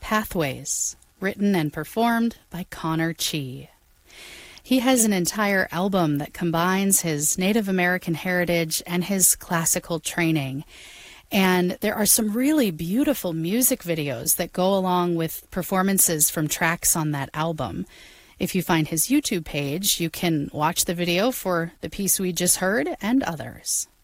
Pathways, written and performed by Connor Chi. He has an entire album that combines his Native American heritage and his classical training. And there are some really beautiful music videos that go along with performances from tracks on that album. If you find his YouTube page, you can watch the video for the piece we just heard and others.